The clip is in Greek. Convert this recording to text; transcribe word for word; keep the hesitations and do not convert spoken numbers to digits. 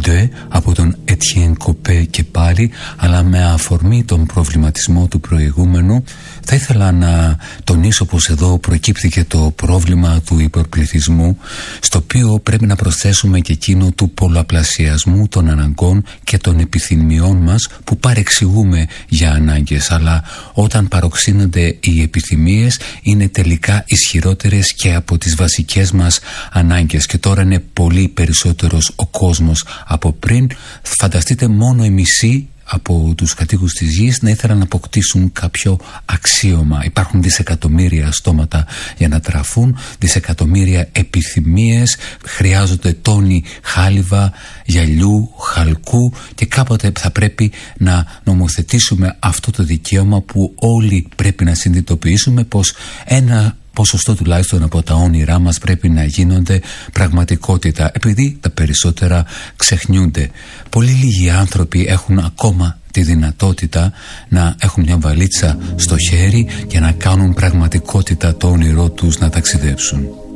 Deux από τον Etienne Copé και πάλι, αλλά με αφορμή τον προβληματισμό του προηγούμενου θα ήθελα να τονίσω πως εδώ προκύπτει και το πρόβλημα του υπερπληθυσμού, στο οποίο πρέπει να προσθέσουμε και εκείνο του πολλαπλασιασμού των αναγκών και των επιθυμιών μας, που παρεξηγούμε για ανάγκες, αλλά όταν παροξύνονται οι επιθυμίες είναι τελικά ισχυρότερες και από τις βασικές μας ανάγκες, και τώρα είναι πολύ περισσότερος ο κόσμος από πριν. Φανταστείτε, μόνο η μισή από τους κατοίκους της γης να ήθελαν να αποκτήσουν κάποιο αξίωμα. Υπάρχουν δισεκατομμύρια στόματα για να τραφούν, δισεκατομμύρια επιθυμίες, χρειάζονται τόνοι χάλιβα, γυαλιού, χαλκού, και κάποτε θα πρέπει να νομοθετήσουμε αυτό το δικαίωμα που όλοι πρέπει να συνειδητοποιήσουμε πως ένα ποσοστό τουλάχιστον από τα όνειρά μας πρέπει να γίνονται πραγματικότητα, επειδή τα περισσότερα ξεχνιούνται. Πολύ λίγοι άνθρωποι έχουν ακόμα τη δυνατότητα να έχουν μια βαλίτσα στο χέρι και να κάνουν πραγματικότητα το όνειρό τους να ταξιδέψουν.